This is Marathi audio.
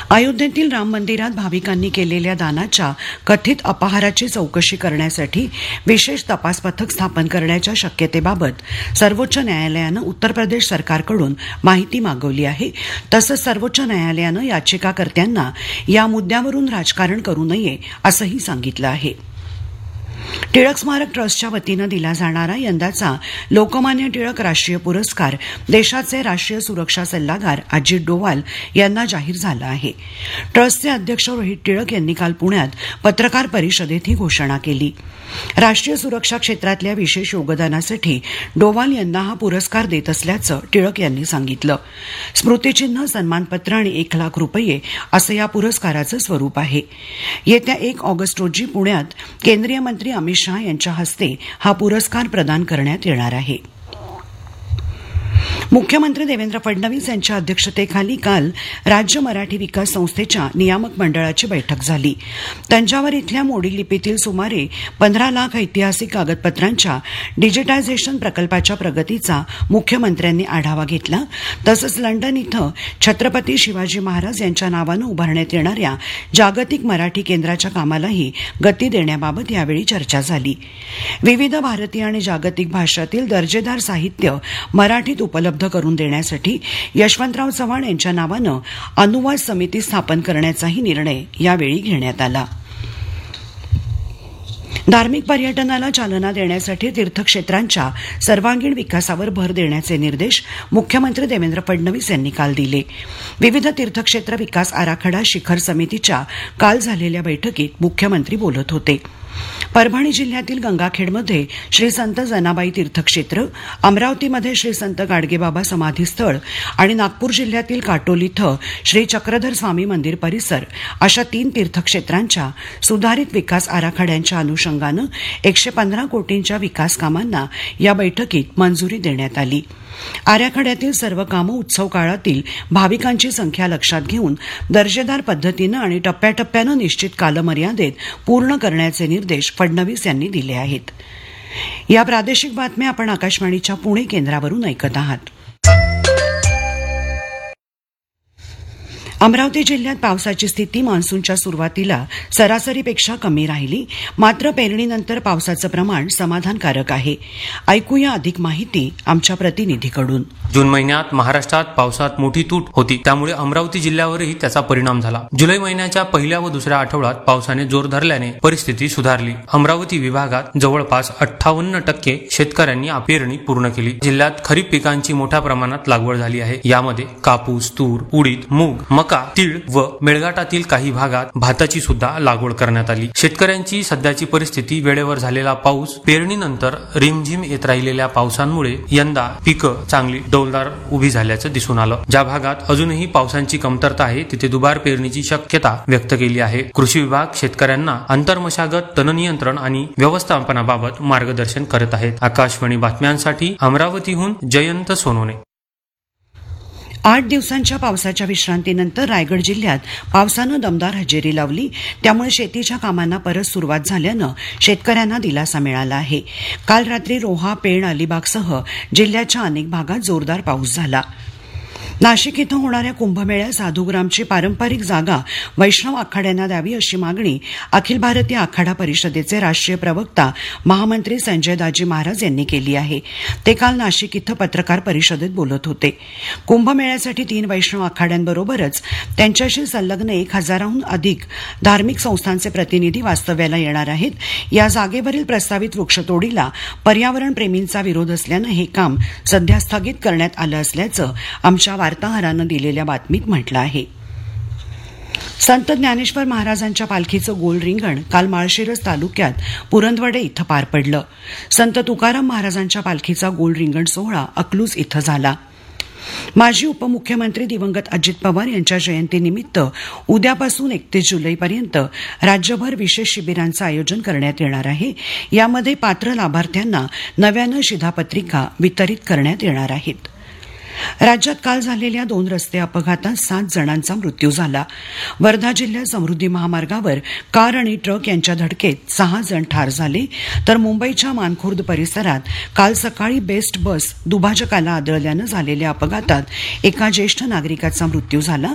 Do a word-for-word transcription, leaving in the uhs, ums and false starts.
अयोध्येतील राम मंदिरात भाविकांनी केलेल्या दानाच्या कथित अपहाराची चौकशी करण्यासाठी विशेष तपास पथक स्थापन करण्याच्या शक्यतेबाबत सर्वोच्च न्यायालयानं उत्तर प्रदेश सरकारकडून माहिती मागवली आहे. तसंच सर्वोच्च न्यायालयानं याचिकाकर्त्यांना या मुद्द्यावरून राजकारण करू नये असंही सांगितलं आहे. टिळक स्मारक ट्रस्टच्या वतीनं दिला जाणारा यंदाचा लोकमान्य टिळक राष्ट्रीय पुरस्कार देशाचे राष्ट्रीय सुरक्षा सल्लागार अजित डोवाल यांना जाहीर झाला आहे. ट्रस्टचे अध्यक्ष रोहित टिळक यांनी काल पुण्यात पत्रकार परिषदेत ही घोषणा केली. राष्ट्रीय सुरक्षा क्षेत्रातल्या विशेष योगदानासाठी डोवाल यांना हा पुरस्कार देत असल्याचं टिळक यांनी सांगितलं. स्मृतिचिन्ह, सन्मानपत्र आणि एक लाख रुपये असं या पुरस्काराचं स्वरूप आहे. येत्या एक ऑगस्ट रोजी पुण्यात केंद्रीय मंत्री अमित शहा यांच्या हस्ते हा पुरस्कार प्रदान करण्यात येणार आहे. मुख्यमंत्री देवेंद्र फडणवीस यांच्या अध्यक्षतेखाली काल राज्य मराठी विकास संस्थेच्या नियामक मंडळाची बैठक झाली. तंजावर इथल्या मोडी लिपीतील सुमारे पंधरा लाख ऐतिहासिक कागदपत्रांच्या डिजिटायझेशन प्रकल्पाच्या प्रगतीचा मुख्यमंत्र्यांनी आढावा घेतला. तसंच लंडन इथं छत्रपती शिवाजी महाराज यांच्या नावानं उभारण्यात येणाऱ्या जागतिक मराठी केंद्राच्या कामालाही गती देण्याबाबत यावेळी चर्चा झाली. विविध भारतीय आणि जागतिक भाषातील दर्जेदार साहित्य मराठीत उपलब्ध करून देण्यासाठी यशवंतराव चव्हाण यांच्या नावानं अनुवाद समिती स्थापन करण्याचाही निर्णय यावेळी घेण्यात आला. धार्मिक पर्यटनाला चालना देण्यासाठी तीर्थक्षेत्रांच्या सर्वांगीण विकासावर भर देण्याचे निर्देश मुख्यमंत्री देवेंद्र फडणवीस यांनी काल दिले. विविध तीर्थक्षेत्र विकास आराखडा शिखर समितीच्या काल झालेल्या बैठकीत मुख्यमंत्री बोलत होते. परभणी जिल्ह्यातील गंगाखेडमध्ये श्री संत जनाबाई तीर्थक्षेत्र, अमरावतीमध्ये श्री संत गाडगेबाबा समाधीस्थळ आणि नागपूर जिल्ह्यातील काटोल इथं श्री चक्रधर स्वामी मंदिर परिसर अशा तीन तीर्थक्षेत्रांच्या सुधारित विकास आराखड्यांच्या अनुषंगानं एकशे पंधरा कोटींच्या विकास कामांना या बैठकीत मंजुरी देण्यात आली. आराखड्यातील सर्व कामं उत्सव काळातील भाविकांची संख्या लक्षात घेऊन दर्जेदार पद्धतीनं आणि टप्प्याटप्प्यानं निश्चित कालमर्यादेत पूर्ण करण्याचे निर्देश फडणवीस यांनी दिले आहेत. या प्रादेशिक बातम्या आपण आकाशवाणीच्या पुणे केंद्रावरून ऐकत आहात. अमरावती जिल्ह्यात पावसाची स्थिती मान्सूनच्या सुरुवातीला सरासरीपेक्षा कमी राहिली. मात्र पेरणीनंतर पावसाचं प्रमाण समाधानकारक आहे. ऐकूया अधिक माहिती आमच्या प्रतिनिधीकडून. जून महिन्यात महाराष्ट्रात पावसात मोठी तूट होती, त्यामुळे अमरावती जिल्ह्यावरही त्याचा परिणाम झाला. जुलै महिन्याच्या पहिल्या व दुसऱ्या आठवड्यात पावसाने जोर धरल्याने परिस्थिती सुधारली. अमरावती विभागात जवळपास अठ्ठावन्न टक्के शेतकऱ्यांनी पेरणी पूर्ण केली. जिल्ह्यात खरीप पिकांची मोठ्या प्रमाणात लागवड झाली आहे. यामध्ये कापूस, तूर, उडीद, मूग, मका, तीळ व मेळघाटातील काही भागात भाताची सुद्धा लागवड करण्यात आली. शेतकऱ्यांची सध्याची परिस्थिती, वेळेवर झालेला पाऊस, पेरणीनंतर रिमझिम येत राहिलेल्या पावसांमुळे यंदा पिकं चांगली डौलदार उभी झाल्याचं दिसून आलं. ज्या भागात अजूनही पावसांची कमतरता आहे तिथे दुबार पेरणीची शक्यता व्यक्त केली आहे. कृषी विभाग शेतकऱ्यांना अंतर्मशागत, तणनियंत्रण आणि व्यवस्थापनाबाबत मार्गदर्शन करत आहेत. आकाशवाणी बातम्यांसाठी अमरावतीहून जयंत सोनोने. आठ दिवसांच्या पावसाच्या विश्रांतीनंतर रायगड जिल्ह्यात पावसानं दमदार हजेरी लावली. त्यामुळे शेतीच्या कामांना परत सुरुवात झाल्यानं शेतकऱ्यांना दिलासा मिळाला आहे. काल रात्री रोहा, पेण, अलिबागसह जिल्ह्याच्या अनेक भागात जोरदार पाऊस झाला. नाशिक इथं होणाऱ्या कुंभमेळ्यात साधूग्रामची पारंपरिक जागा वैष्णव आखाड्यांना द्यावी अशी मागणी अखिल भारतीय आखाडा परिषदेचे राष्ट्रीय प्रवक्ता महामंत्री संजय दाजी महाराज यांनी केली आहे. ते काल नाशिक इथं पत्रकार परिषदेत बोलत होते. कुंभमेळ्यासाठी तीन वैष्णव आखाड्यांबरोबरच त्यांच्याशी संलग्न एक हजाराहून अधिक धार्मिक संस्थांचे प्रतिनिधी वास्तव्याला येणार आहेत. या जागेवरील प्रस्तावित वृक्षतोडीला पर्यावरण प्रेमींचा विरोध असल्यानं हे काम सध्या स्थगित करण्यात आलं असल्याचं आमच्या वार्ताहरानं दिलेल्या बातमीत म्हटलं आहे. संत ज्ञानेश्वर महाराजांच्या पालखीचं गोल रिंगण काल माळशिरस तालुक्यात पुरंदवडे इथं पार पडलं. संत तुकाराम महाराजांच्या पालखीचा गोल रिंगण सोहळा अकलूज इथं झाला. माजी उपमुख्यमंत्री दिवंगत अजित पवार यांच्या जयंतीनिमित्त उद्यापासून एकतीस जुलैपर्यंत राज्यभर विशेष शिबिरांचं आयोजन करण्यात येणार आहे. यामध्ये पात्र लाभार्थ्यांना नव्यानं शिधापत्रिका वितरित करण्यात येणार आहेत. राज्यात काल झालेल्या दोन रस्ते अपघातात सात जणांचा मृत्यू झाला. वर्धा जिल्ह्यात समृद्धी महामार्गावर कार आणि ट्रक यांच्या धडकेत सहा जण ठार झाले, तर मुंबईच्या मानखुर्द परिसरात काल सकाळी बेस्ट बस दुभाजकाला आदळल्यानं झालेल्या अपघातात एका ज्येष्ठ नागरिकाचा मृत्यू झाला.